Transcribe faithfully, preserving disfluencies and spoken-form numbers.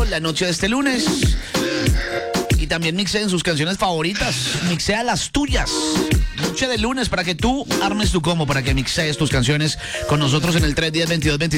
radio la noche de este lunes. Y también mixeen sus canciones favoritas. Mixea las tuyas. Noche de lunes para que tú armes tu combo, para que mixees tus canciones con nosotros en el tres diez, veintidós veinticinco.